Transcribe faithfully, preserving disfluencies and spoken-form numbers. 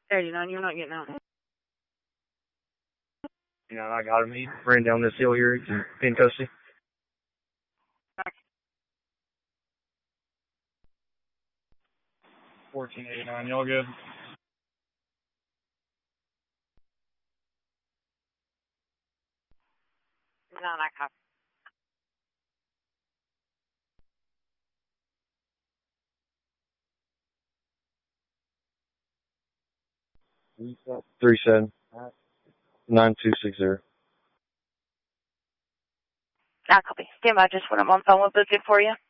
thirty-nine, you're not getting out. You know, I got him. He ran down this hill here to Pincosi. fourteen eighty-nine, y'all good? No, not copy. Three seven nine two six zero. Not copy. Stand by, just when I'm on phone, we'll book it for you.